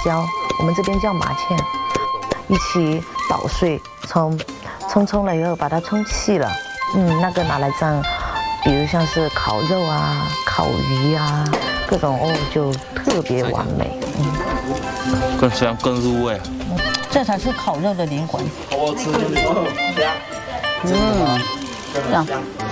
椒，我们这边叫麻芡，一起捣碎，冲了以后把它冲细了，那个拿来蘸，比如像是烤肉啊、烤鱼啊，各种就特别完美， 更香更入味。 这才是烤肉的灵魂。 好吃。 这样。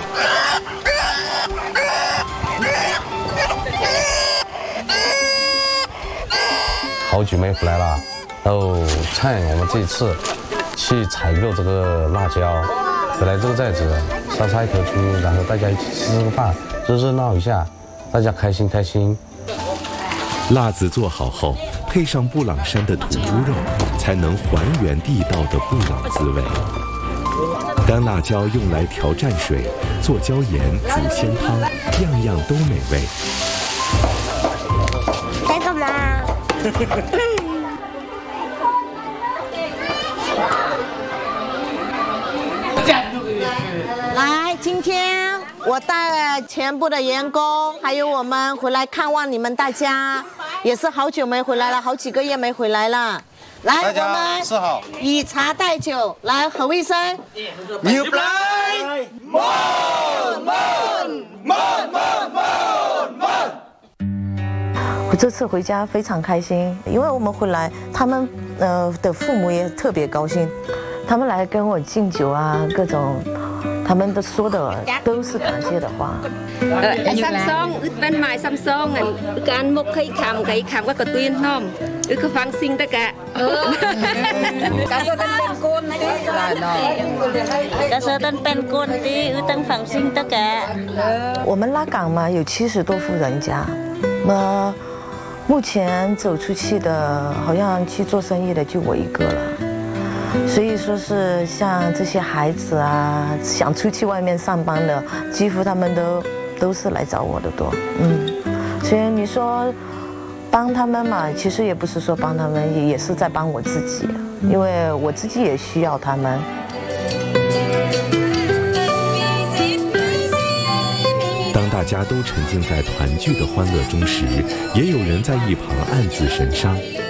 好久没回来了，然后趁我们这一次去采购这个辣椒，回来之后在这杀一头猪，然后大家一起吃个饭，热闹一下，大家开心开心。 辣子做好后，配上布朗山的土猪肉，才能还原地道的布朗滋味。干辣椒用来调蘸水、做椒盐、煮鲜汤，样样都美味。 在干嘛？ 来，今天我带了全部的员工，还有我们回来看望你们大家，也是好久没回来了，好几个月没回来了。来，我们吃好， 以茶代酒，来吼一声， 入来， 我这次回家非常开心，因为我们回来，他们的父母也特别高興，他們來跟我敬酒啊，各種，他們說的都是感謝的話。 Samsung, bên mai Samsung, kan một cái khám các tuyên không, cái phang sinh tất cả. Cảm ơn tên côn tí. Cảm ơn tên côn tí, tăng phẳng sinh tất cả. 我们拉港嘛，有70多户人家，目前走出去的，好像去做生意的就我一个了。所以说是像这些孩子啊，想出去外面上班的，几乎他们都是来找我的多，所以你说帮他们嘛，其实也不是说帮他们，也是在帮我自己，因为我自己也需要他们。 当大家都沉浸在团聚的欢乐中时，也有人在一旁暗自神伤。